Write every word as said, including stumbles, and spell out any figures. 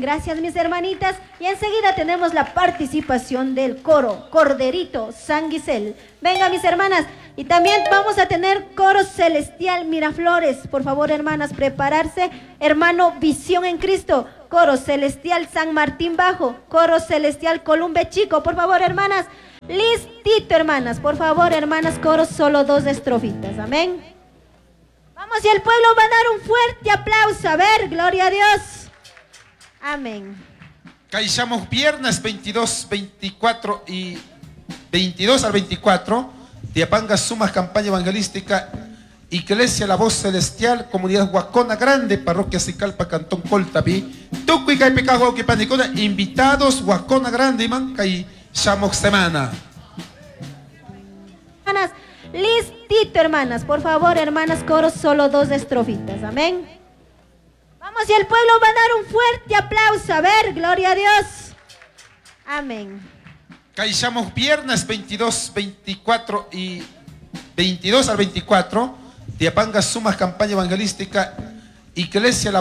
gracias mis hermanitas. Y enseguida tenemos la participación del coro Corderito San Gisel. Venga mis hermanas. Y también vamos a tener coro celestial Miraflores. Por favor hermanas, prepararse. Hermano Visión en Cristo. Coro celestial San Martín Bajo. Coro celestial Columbe Chico. Por favor hermanas. Listito hermanas. Por favor hermanas, coro solo dos estrofitas. Amén. Vamos, y el pueblo va a dar un fuerte aplauso. A ver, gloria a Dios. Amén. Caixamos viernes veintidós, veinticuatro y veintidós al veinticuatro. Tiapanga Sumas, campaña evangelística. Iglesia La Voz Celestial, comunidad Huacona Grande, parroquia Sicalpa, cantón Coltapi. Tucuy Caipecajo, que panicona. Invitados, Huacona Grande, man, Caixamos semana. Hermanas, listito hermanas, por favor hermanas, coro solo dos estrofitas, amén. Vamos, y el pueblo va a dar un fuerte aplauso. A ver, gloria a Dios. Amén. Caixamos viernes veintidós, veinticuatro y veintidós al veinticuatro. Tiapanga Sumas, campaña evangelística. Iglesia La